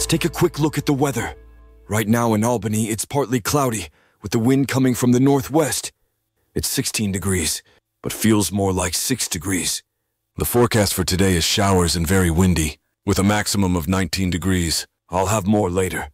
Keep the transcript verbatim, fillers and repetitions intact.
Let's take a quick look at the weather. Right now in Albany, it's partly cloudy, with the wind coming from the northwest. It's sixteen degrees, but feels more like six degrees. The forecast for today is showers and very windy, with a maximum of nineteen degrees. I'll have more later.